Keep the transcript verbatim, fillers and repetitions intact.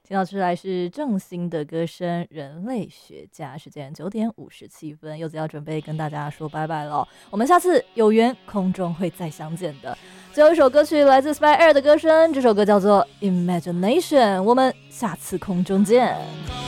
听到出来是郑兴的歌声《人类学家》。时间九点五十七分，柚子要准备跟大家说拜拜了。我们下次有缘空中会再相见的。最后一首歌曲来自 Spy Air 的歌声，这首歌叫做 Imagination。我们下次空中见。